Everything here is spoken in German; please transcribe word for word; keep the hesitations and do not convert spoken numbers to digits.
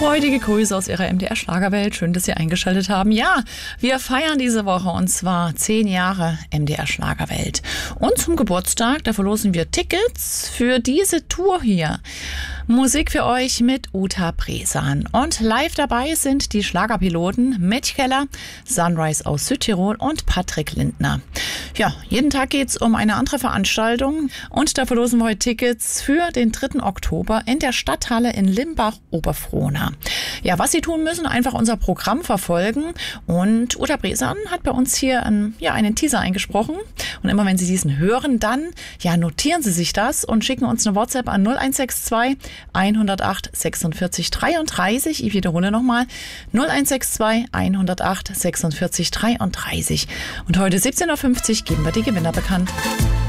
Freudige Grüße aus Ihrer M D R-Schlagerwelt. Schön, dass Sie eingeschaltet haben. Ja, wir feiern diese Woche und zwar zehn Jahre M D R-Schlagerwelt. Und zum Geburtstag, da verlosen wir Tickets für diese Tour hier. Musik für euch mit Uta Bresan. Und live dabei sind die Schlagerpiloten Mitch Keller, Sunrise aus Südtirol und Patrick Lindner. Ja, jeden Tag geht's um eine andere Veranstaltung und da verlosen wir heute Tickets für den dritten Oktober in der Stadthalle in Limbach-Oberfrohna. Ja, was Sie tun müssen, einfach unser Programm verfolgen und Uta Bresan hat bei uns hier einen, ja, einen Teaser eingesprochen und immer wenn Sie diesen hören, dann ja, notieren Sie sich das und schicken uns eine WhatsApp an null eins sechs zwei, hundertacht, sechsundvierzig, dreiunddreißig. Ich wiederhole nochmal null eins sechs zwei, hundertacht, sechsundvierzig, dreiunddreißig. Und heute siebzehn Uhr fünfzig geben wir die Gewinner bekannt.